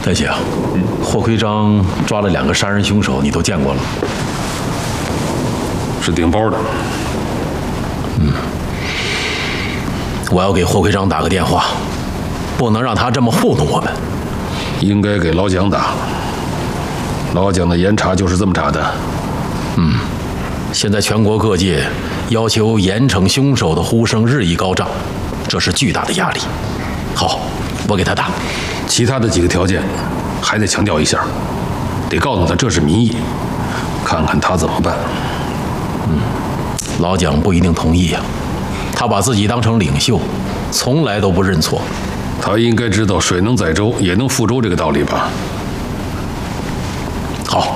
太姐，霍奎章抓了2个杀人凶手，你都见过了？ 是顶包的。 我要给霍奎章打个电话，不能让他这么糊弄我们。 应该给老蒋打。老蒋的严查就是这么查的。 现在全国各界要求严惩凶手的呼声日益高涨，这是巨大的压力。好，我给他打。 其他的几个条件还得强调一下，得告诉他这是民意，看看他怎么办。 老蒋不一定同意呀，他把自己当成领袖，从来都不认错。 他应该知道水能载舟也能覆舟这个道理吧？ 好。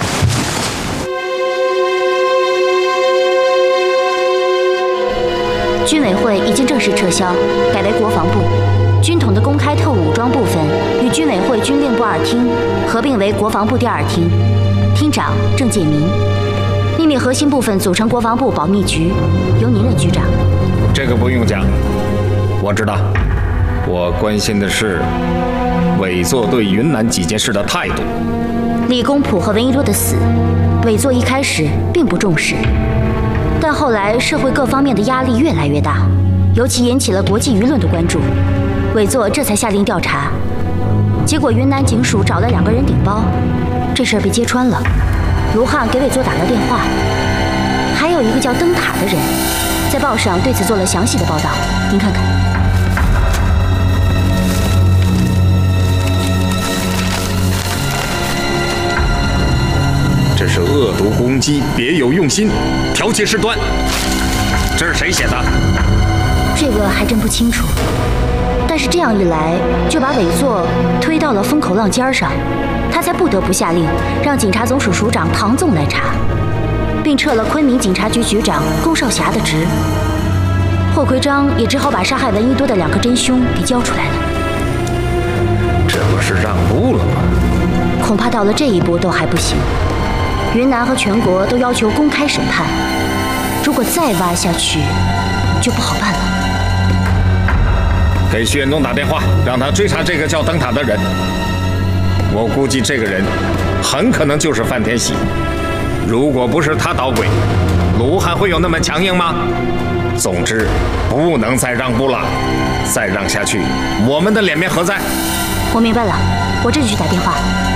军委会已经正式撤销，改为国防部。军统的公开特务武装部分与军委会军令部2厅合并为国防部第2厅，厅长郑介民。秘密核心部分组成国防部保密局，由您任局长。 这个不用讲，我知道。我关心的是委座对云南几件事的态度。 李公朴和闻一多的死，委座一开始并不重视，但后来社会各方面的压力越来越大，尤其引起了国际舆论的关注，委座这才下令调查。结果云南警署找了2个人顶包，这事儿被揭穿了。卢汉给委座打了电话，还有一个叫灯塔的人，在报上对此做了详细的报道，您看看。 这是恶毒攻击，别有用心，挑起事端。这是谁写的？ 这个还真不清楚，但是这样一来，就把委座推到了风口浪尖上，他才不得不下令让警察总署署长唐纵来查，并撤了昆明警察局局长龚少侠的职。霍奎章也只好把杀害闻一多的2个真凶给交出来了。 这不是让步了吗？ 恐怕到了这一步都还不行。云南和全国都要求公开审判，如果再挖下去，就不好办了。 给徐远东打电话，让他追查这个叫灯塔的人。我估计这个人很可能就是范天喜。如果不是他捣鬼，卢汉会有那么强硬吗？总之，不能再让步了，再让下去，我们的脸面何在？ 我明白了，我这就去打电话。